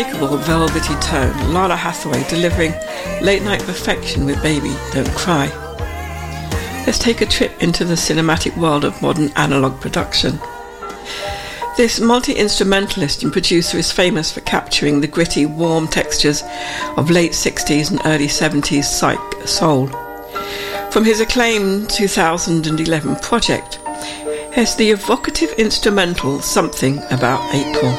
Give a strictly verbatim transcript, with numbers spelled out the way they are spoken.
velvety tone, Lala Hathaway delivering late-night perfection with Baby Don't Cry. Let's take a trip into the cinematic world of modern analogue production. This multi-instrumentalist and producer is famous for capturing the gritty, warm textures of late sixties and early seventies psych soul. From his acclaimed two thousand eleven project, here's the evocative instrumental Something About April.